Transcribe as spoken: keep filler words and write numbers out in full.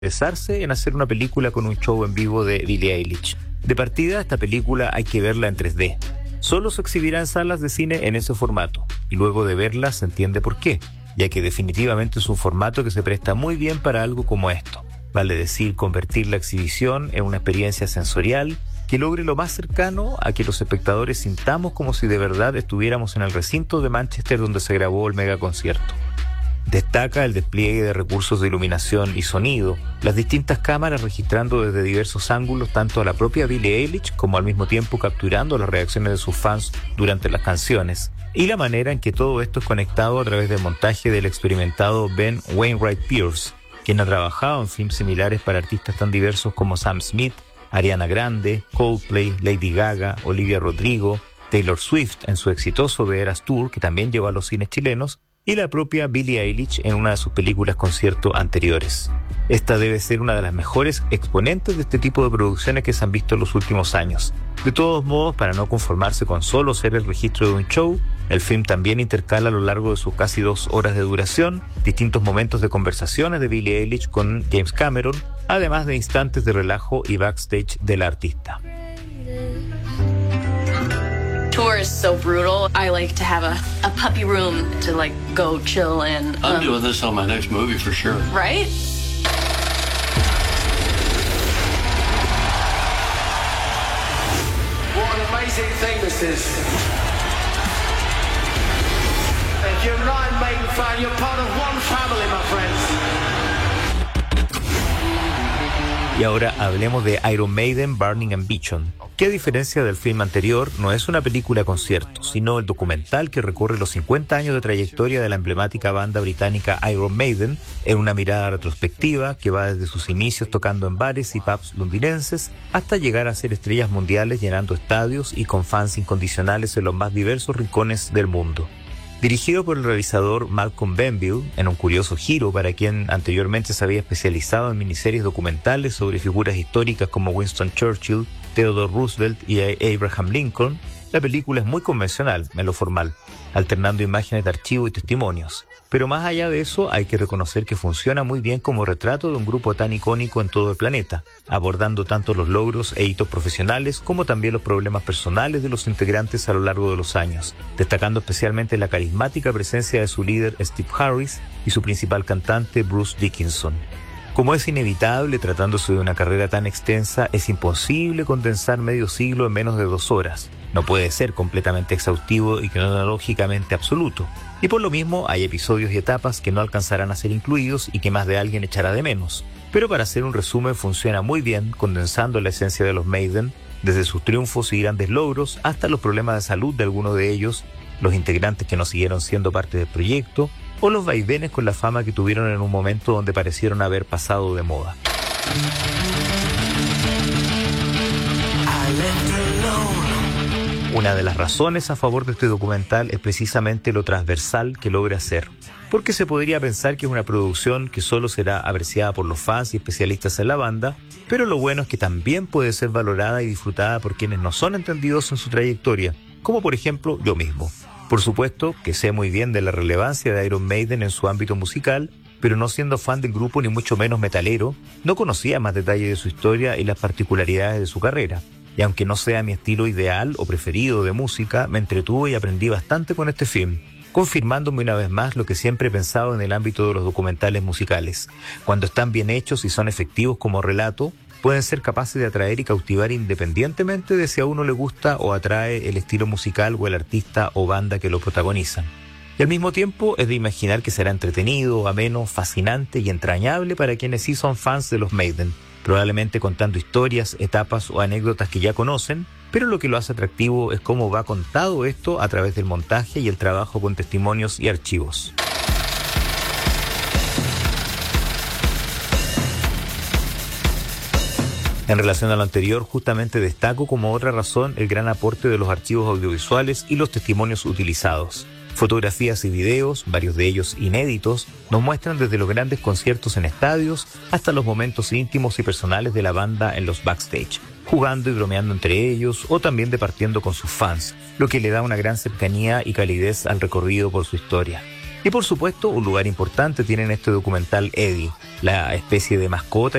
interesarse en hacer una película con un show en vivo de Billie Eilish. De partida, esta película hay que verla en tres D. Solo se exhibirá en salas de cine en ese formato, y luego de verla se entiende por qué, ya que definitivamente es un formato que se presta muy bien para algo como esto. Vale decir, convertir la exhibición en una experiencia sensorial que logre lo más cercano a que los espectadores sintamos como si de verdad estuviéramos en el recinto de Manchester donde se grabó el megaconcierto. Destaca el despliegue de recursos de iluminación y sonido, las distintas cámaras registrando desde diversos ángulos tanto a la propia Billie Eilish como al mismo tiempo capturando las reacciones de sus fans durante las canciones, y la manera en que todo esto es conectado a través del montaje del experimentado Ben Wainwright Pierce, quien ha trabajado en films similares para artistas tan diversos como Sam Smith, Ariana Grande, Coldplay, Lady Gaga, Olivia Rodrigo, Taylor Swift en su exitoso The Eras Tour, que también llegó a los cines chilenos, y la propia Billie Eilish en una de sus películas concierto anteriores. Esta debe ser una de las mejores exponentes de este tipo de producciones que se han visto en los últimos años. De todos modos, para no conformarse con solo ser el registro de un show, el film también intercala a lo largo de sus casi dos horas de duración distintos momentos de conversaciones de Billie Eilish con James Cameron, además de instantes de relajo y backstage del artista. Tour is so brutal. I like to have a, a puppy room to like go chill in. Um, I'm doing this on my next movie for sure. Right? What an amazing thing this is. If you're a Ryan Maiden fan, you're part of one family, my friends. Y ahora hablemos de Iron Maiden, Burning Ambition, que a diferencia del film anterior no es una película concierto, sino el documental que recorre los cincuenta años de trayectoria de la emblemática banda británica Iron Maiden en una mirada retrospectiva que va desde sus inicios tocando en bares y pubs londinenses hasta llegar a ser estrellas mundiales llenando estadios y con fans incondicionales en los más diversos rincones del mundo. Dirigido por el realizador Malcolm Benville, en un curioso giro para quien anteriormente se había especializado en miniseries documentales sobre figuras históricas como Winston Churchill, Theodore Roosevelt y Abraham Lincoln, la película es muy convencional en lo formal, alternando imágenes de archivo y testimonios. Pero más allá de eso, hay que reconocer que funciona muy bien como retrato de un grupo tan icónico en todo el planeta, abordando tanto los logros e hitos profesionales como también los problemas personales de los integrantes a lo largo de los años, destacando especialmente la carismática presencia de su líder Steve Harris y su principal cantante Bruce Dickinson. Como es inevitable, tratándose de una carrera tan extensa, es imposible condensar medio siglo en menos de dos horas. No puede ser completamente exhaustivo y cronológicamente absoluto. Y por lo mismo hay episodios y etapas que no alcanzarán a ser incluidos y que más de alguien echará de menos. Pero para hacer un resumen funciona muy bien, condensando la esencia de los Maiden, desde sus triunfos y grandes logros hasta los problemas de salud de algunos de ellos, los integrantes que no siguieron siendo parte del proyecto, o los vaivenes con la fama que tuvieron en un momento donde parecieron haber pasado de moda. Una de las razones a favor de este documental es precisamente lo transversal que logra ser, porque se podría pensar que es una producción que solo será apreciada por los fans y especialistas en la banda, pero lo bueno es que también puede ser valorada y disfrutada por quienes no son entendidos en su trayectoria, como por ejemplo yo mismo. Por supuesto que sé muy bien de la relevancia de Iron Maiden en su ámbito musical, pero no siendo fan del grupo ni mucho menos metalero, no conocía más detalles de su historia y las particularidades de su carrera. Y aunque no sea mi estilo ideal o preferido de música, me entretuve y aprendí bastante con este film, confirmándome una vez más lo que siempre he pensado en el ámbito de los documentales musicales. Cuando están bien hechos y son efectivos como relato, pueden ser capaces de atraer y cautivar independientemente de si a uno le gusta o atrae el estilo musical o el artista o banda que lo protagonizan. Y al mismo tiempo es de imaginar que será entretenido, ameno, fascinante y entrañable para quienes sí son fans de los Maiden, probablemente contando historias, etapas o anécdotas que ya conocen, pero lo que lo hace atractivo es cómo va contado esto a través del montaje y el trabajo con testimonios y archivos. En relación a lo anterior, justamente destaco como otra razón el gran aporte de los archivos audiovisuales y los testimonios utilizados. Fotografías y videos, varios de ellos inéditos, nos muestran desde los grandes conciertos en estadios hasta los momentos íntimos y personales de la banda en los backstage, jugando y bromeando entre ellos o también departiendo con sus fans, lo que le da una gran cercanía y calidez al recorrido por su historia. Y por supuesto, un lugar importante tiene en este documental Eddie, la especie de mascota